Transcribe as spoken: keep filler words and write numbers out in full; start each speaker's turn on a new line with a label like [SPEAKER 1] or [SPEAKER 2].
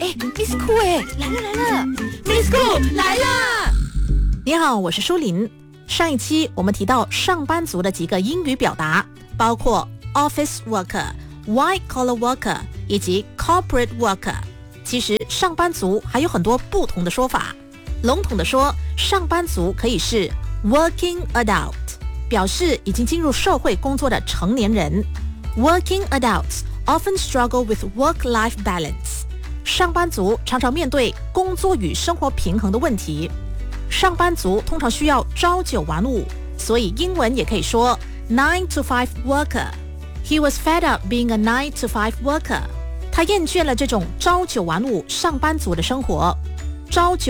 [SPEAKER 1] 哎 ，Miss Cool 哎，来了来了 ，Miss Cool 来啦！你好，我是舒琳。上一期我们提到上班族的几个英语表达，包括 office worker、white collar worker 以及 corporate worker。其实上班族还有很多不同的说法。笼统的说，上班族可以是 working adult， 表示已经进入社会工作的成年人。Working adults often struggle with work-life balance。上班族常常面对工作与生活平衡的问题。上班族通常需要朝九晚五，所以英文也可以说 nine to five worker。He was fed up being a nine to five worker。他厌倦了这种朝九晚五上班族的生活。朝九